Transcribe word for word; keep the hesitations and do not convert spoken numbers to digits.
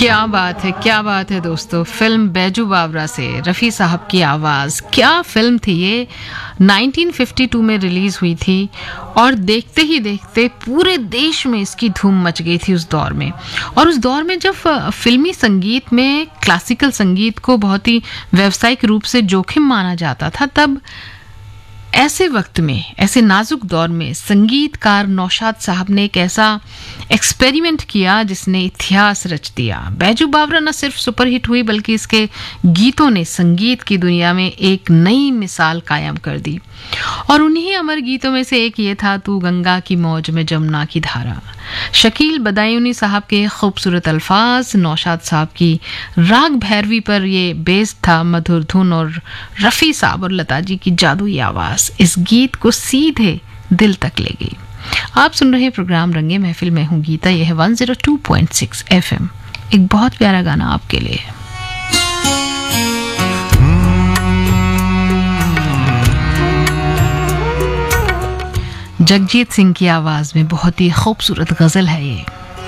क्या बात है, क्या बात है दोस्तों। फिल्म बैजू बावरा से रफ़ी साहब की आवाज़, क्या फिल्म थी ये। नाइनटीन फिफ्टी टू में रिलीज़ हुई थी और देखते ही देखते पूरे देश में इसकी धूम मच गई थी उस दौर में। और उस दौर में जब फिल्मी संगीत में क्लासिकल संगीत को बहुत ही व्यावसायिक रूप से जोखिम माना जाता था, तब ऐसे वक्त में, ऐसे नाजुक दौर में संगीतकार नौशाद साहब ने एक ऐसा एक्सपेरिमेंट किया जिसने इतिहास रच दिया। बैजू बावरा न सिर्फ सुपरहिट हुई बल्कि इसके गीतों ने संगीत की दुनिया में एक नई मिसाल कायम कर दी। और उन्हीं अमर गीतों में से एक ये था, तू गंगा की मौज में जमुना की धारा। शकील बदायूनी साहब के खूबसूरत अल्फाज, नौशाद साहब की राग भैरवी पर ये बेस था मधुर धुन, और रफ़ी साहब और लता जी की जादुई आवाज़ इस गीत को सीधे दिल तक ले गई। आप सुन रहे प्रोग्राम रंगे महफिल में हूँ गीता। यह है one zero two point six FM. एक बहुत प्यारा गाना आपके लिए। जगजीत सिंह की आवाज में बहुत ही खूबसूरत गजल है ये।